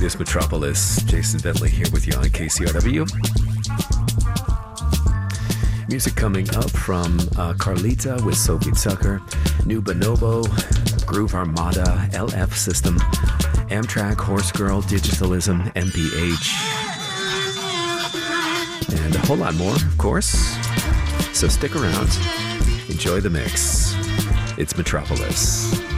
this Metropolis. Jason Bentley here with you on KCRW. Music coming up from Carlita with Sophie Tucker, New Bonobo, Groove Armada, LF System, Amtrak, Horse Girl, Digitalism, MPH, and a whole lot more, of course. So stick around, enjoy the mix. It's Metropolis.